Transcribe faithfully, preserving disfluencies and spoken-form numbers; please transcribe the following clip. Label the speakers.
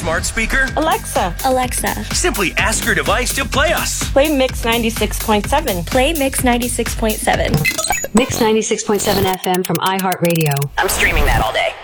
Speaker 1: smart speaker?
Speaker 2: Alexa.
Speaker 3: Alexa.
Speaker 1: Simply ask your device to play us.
Speaker 2: Play Mix ninety-six point seven.
Speaker 3: Play Mix ninety-six point seven.
Speaker 4: Mix ninety-six point seven F M from iHeartRadio.
Speaker 5: I'm streaming that all day.